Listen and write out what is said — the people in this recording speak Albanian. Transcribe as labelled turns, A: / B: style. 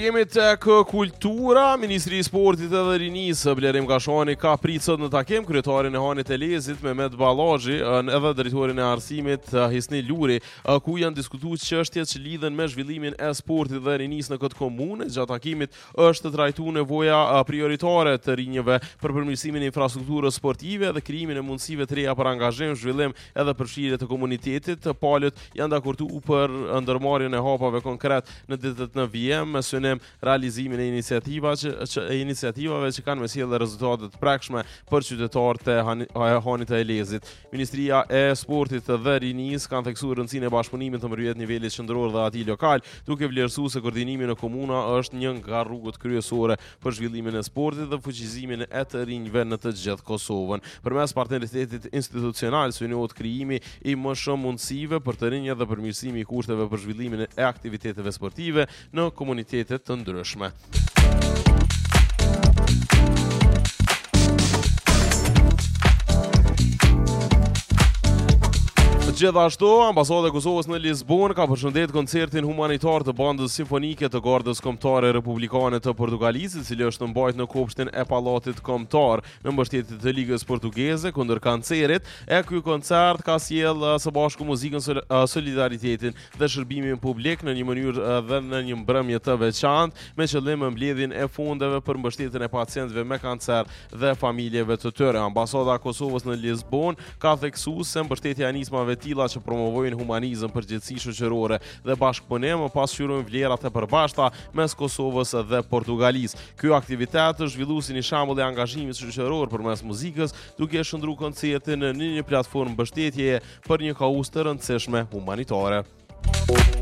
A: Kemi tek kultura, Ministri i Sportit edhe Rinisë, Blerim Gashani ka prit sot në takim kryetarin e Hanit Elezit Mehmet Ballaxhi edhe drejtorin e arsimit Hisni Luri, ku janë diskutuar çështjet që lidhen me zhvillimin e sportit dhe rinisë në këtë komunë. Gjatë takimit është trajtuar nevoja prioritare të rinjve për përmirësimin e infrastrukturës sportive dhe krijimin e mundësive të reja për angazhim, zhvillim edhe përfshirje të komunitetit. Palët janë dakortuar për ndërmarrjen e hapave konkret në ditët në vijim, me synim realizimin e iniciativave që kanë me sjellë rezultate të prekshme për qytetarët e Hanit të Elezit. Ministria e Sportit dhe Rinisë kanë theksuar rëndësinë e bashkëpunimit të ndërmjet nivelit qendror dhe atij lokal, duke vlerësuar se koordinimi në komuna është një nga rrugët kryesore për zhvillimin e sportit dhe fuqizimin e të rinjve në të gjithë Kosovën. Përmes partneritetit institucional synohet krijimi i më shumë mundësive për të rinjët dhe përmirësimi i kushteve për zhvillimin e aktiviteteve sportive në komunitetet të ndryshme. Gjithashtu, Ambasada e Kosovës në Lisbon ka përshëndet koncertin humanitar të bandës simfonike të Gardës Kombëtare Republikane të Portugalisë, i cili është mbajtur në kopshtin e Pallatit Kombëtar në mbështetje të Ligës Portugeze kundër kancerit. Ky koncert ka sjellë së bashku muzikën, solidaritetin dhe shërbimin publik në një mënyrë dhe në një mbrëmje të veçantë, me qëllim mbledhjen e fondeve për mbështetjen e pacientëve me kancer dhe familjeve të tyre. Ambasada e Kosovës në Lisbon ka theksuar se mbështetja e nismave që promovojnë humanizëm, përgjegjësi shoqërore dhe bashkëpunim, pasqyrojnë vlerat e përbashkëta mes Kosovës dhe Portugalisë. Ky aktivitet është zhvilluar si një shembull i angazhimit shoqëror përmes muzikës, duke shndruar koncertin në një platformë mbështetjeje për një kauzë të rëndësishme humanitare.